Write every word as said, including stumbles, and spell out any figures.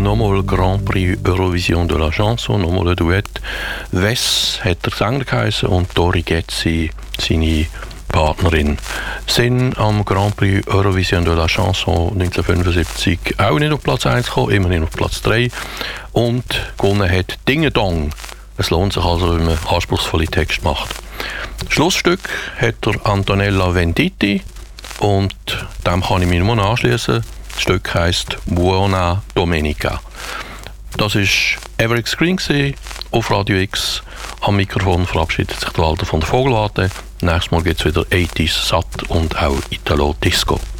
nochmal Grand Prix Eurovision de la Chanson, nochmal ein Duett. Wes hat der Sänger geheißen und Dori Getzi seine Partnerin. Sind am Grand Prix Eurovision de la Chanson neunzehnhundertfünfundsiebzig auch nicht auf Platz eins gekommen, immerhin auf Platz drei. Und gewonnen hat Ding Dong. Es lohnt sich also, wenn man anspruchsvolle Texte macht. Schlussstück hat der Antonella Venditti und dem kann ich mich nur anschließen. Das Stück heisst Buona Domenica. Das war Everett Screen auf Radio X. Am Mikrofon verabschiedet sich der Walter von der Vogelwarte. Nächstes Mal gibt es wieder achtziger Sat und auch Italo Disco.